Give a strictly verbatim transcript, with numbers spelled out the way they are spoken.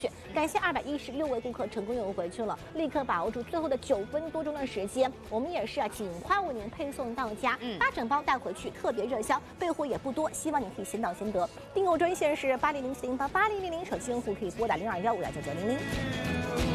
感谢二百一十六位顾客成功又回去了，立刻把握住最后的九分多钟的时间，我们也是啊，尽快为您配送到家，嗯，八整包带回去，特别热销，备货也不多，希望你可以先到先得。订购专线是八零零四零八八零零零，手机用户可以拨打零二幺五幺九九零零。